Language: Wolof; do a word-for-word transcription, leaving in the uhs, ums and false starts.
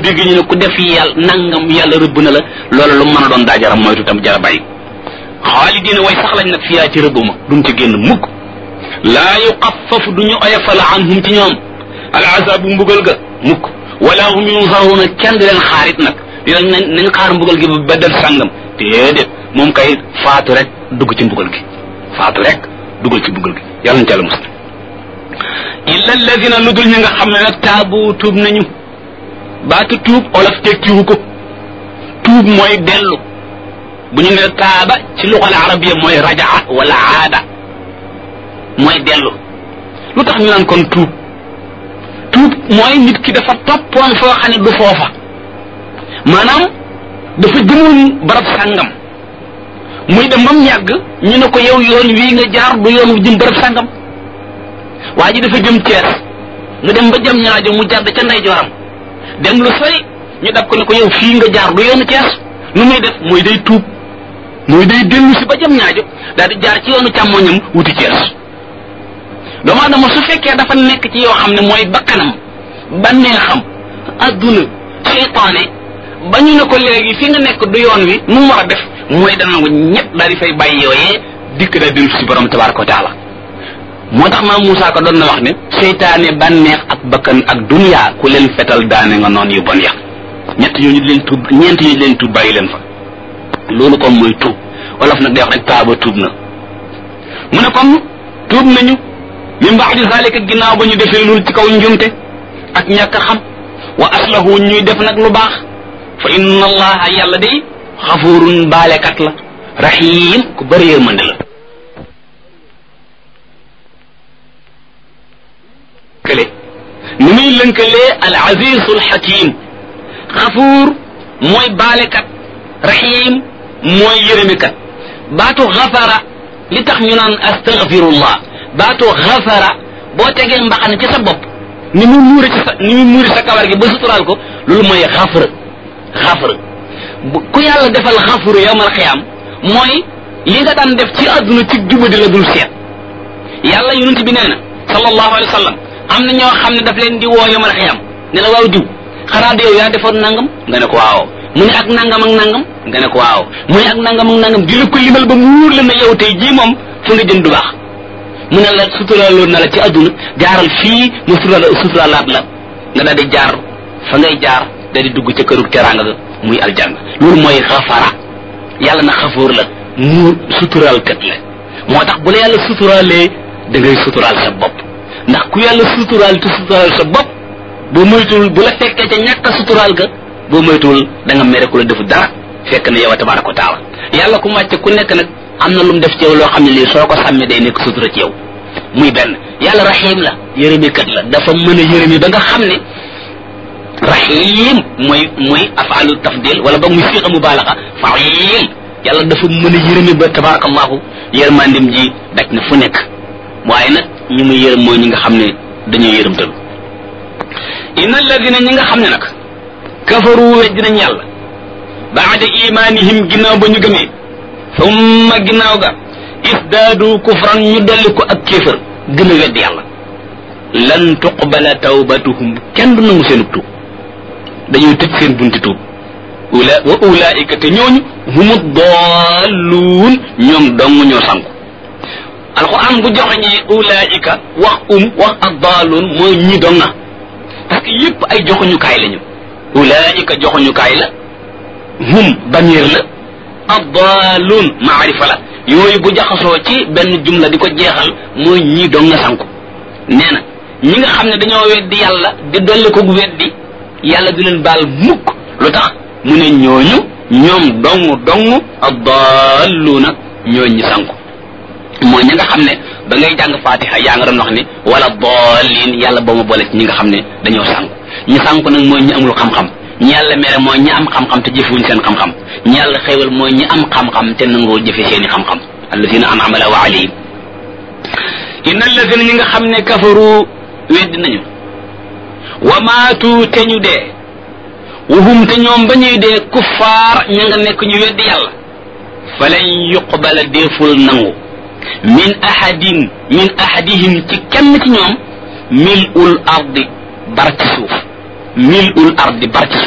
dégg ñu ne ku def yàlla nangam yàlla rëbb na la loolu lu mën a doon daa jaram moytu tam jara bàyyi xaalidina way sax lañ nag fiyaa ci rëbb ma duñ ci génn mukk laa yuxaffafu duñu oyofal anhum ci ñoom al azabu mbugal ga mukk wala hum yunzaruna kenn di leen xaarit nag dinañ nañ nañ xaar mbugal gi ba beddal sàngam déedéet moom kay faatu rek dugg ci mbugal gi faatu rek duggal ci mbugal gi yàlla na ci yàlla musal illa alladina lu dul ñi nga xam ne nag taabu tuub nañu baatu tuub olof tekkiwu ko tuub mooy dellu bu ñu ne taaba ci luxal arabiya mooy rajaa wala aada mooy dellu lu tax ñu naan kon tuub tuub mooy nit ki dafa toppoon foo xam ne du foofa maanaam dafa jëmoon barab sàngam muy dem bam yàgg ñu ne ko yow yoon wii nga jaar du yoon wu jëm barab sàngam waa ji dafa jëm Cees nga dem ba jëm ñaajo mu jàdd ca ndeyjooram dem lu sori ñu dab ko ne ko yow fii nga jaar du yoonu Cees nu muy def mooy day tuub mooy day dellu si ba jëm ñaajo daal di jaar ci yoonu càmmoñam wuti Cees doomu aadama su fekkee dafa nekk ci yoo xam ne mooy bakkanam bànneexam adduna seytaane ba ñu ne ko léegi fi nga nekk du yoon wi nu mu war a def mooy dana ko ñëpp daal di fay bàyyi yooyee dikk daal dellu si borom tabaraka wa taala moo tax maam Moussa ko doon na wax ne seytaane bànneex ak bakkan ak dunya ku leen fetal daane nga noon yu bon ya ñett ñooñu di leen tuub ñeent ñooñu di leen tuub bàyyi leen fa loolu kon mooy tuub wolof nag day wax rek taaba tuub na mu ne kon tuub nañu min ba'di zalika ginnaaw ba ñu defee loolu ci kaw njumte ak ñàkk a xam wa aslahu ñuy def nag lu baax fa inna allaha yàlla day xafurun baalekat la rahim ku bëri yërmande la kële ni muy lënkalee al azizul hakim xafuur mooy baalekat rahim mooy yërëmikat baatu xafara li tax ñu naan astaghfirullah baatu xafara boo tegee mbaxane ci sa bopp ni mu muure ci sa ni mu muure sa kawar gi ba suturaal ko loolu mooy xafara xafara ku yàlla defal xafuru yawmal xiyaam mooy li nga daan def ci àdduna ci jubadi la dul seet yàlla yonent bi nee na sallallahu alayhi wa sallam am na ñoo xam ne daf leen di woo yawmal xiyaam ne la waaw diw xanaa de yow yaa defoon nangam nga ne ko waaw mu ne ak nangam ak nangam nga ne ko waaw mu ne ak nangam ak nangam di la ko limal ba mu wóor la ne yow tey jii moom fu nga jëm du baax mu ne la suturaaloon na la ci àdduna jaaral fii mu sutura suturaalaat la nga daal di jaar fa ngay jaar daal di dugg ca kërug teraanga ga muy aljanna loolu mooy xafara yàlla na xafoor la mu suturaal kat la moo tax bu la yàlla suturaalee da ngay suturaal sa bopp ndax ku yàlla suturaal te suturaal sa bopp boo moytuwul bu la fekkee ca ñàkk a suturaal ga boo moytuwul da nga mere ku la defu dara fekk na yow tabaraka wa taala yàlla ku màcc ku nekk nag am na lu mu def ci yow loo xam ne lii soo ko sàmmee day nekk sutura ci yow muy benn yàlla rahim la yërëmikat la dafa mën a yërëmi ba nga xam ne rahim mooy mooy afaalu tafdil wala boog muy siiqa mubaalaxa fail yàlla dafa mën a yërëmi ba tabarakallahu yërmandim ji daj na fu nekk waaye nag ñi muy yërëm mooy ñi nga xam ne dañoo yërëmtalu inna alladina ñi nga xam ne nag kafaru weddi nañ yàlla baada imanihim ginnaaw ba ñu gëmee summa ginnaaw ga isdaadu kufran ñu dolli ko ak kéefër gën a weddi yàlla lan tuqbala tawbatuhum kenn du nangu seen tuub dañuy tëj seen bunti tuub ula wa ulaika te ñooñu humu dalluun ñoom dong ñoo sànku alquran bu joxeñee ulaika wax um wax ak dalluun mooy ñi dong na parce que yépp ay joxuñukaay lañu ulaika joxuñukaay la hum damir la ad-dallun maarifa la yooyu bu jaxasoo ci benn jumla di ko jeexal mooy ñii dong nga sànku nee na ñi nga xam ne dañoo weddi yàlla di dolli ko weddi yàlla du leen baal mukk lu tax mu ne ñooñu ñoom dong dong ad-dalluna ñooñu ñi sànku mooy ñi nga xam ne ba ngay jàng fatiha yaa nga doon wax ni wala dallin yàlla ba ma boole ci ñi nga xam ne dañoo sànku ñi sànku nag mooy ñi amul xam-xam ñi yàlla mere mooy ñi am xam-xam te jëfewuñ seen xam-xam ñi yàlla xéewal mooy ñi am xam-xam te nangoo jëfe seeni xam-xam alladina an'ama Allahu alayhim inna alladina ñi nga xam ne kafaru weddi nañu wa maatu te ñu dee wahum te ñoom ba ñuy dee kuffaar ña nga nekk ñu weddi yàlla falan yuqbala deeful nangu min ahadin min ahadihim ci kenn ci ñoom mil'ul ardi bar ci suuf mil'ul ardi bar ci suuf